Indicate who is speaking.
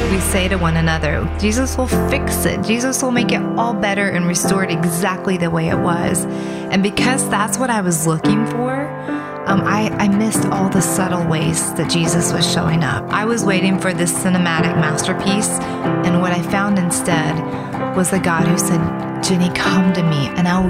Speaker 1: we say to one another, Jesus will fix it. Jesus will make it all better and restore it exactly the way it was. And because that's what I was looking for, I missed all the subtle ways that Jesus was showing up. I was waiting for this cinematic masterpiece, and what I found instead was the God who said, Jenny, come to me, and I will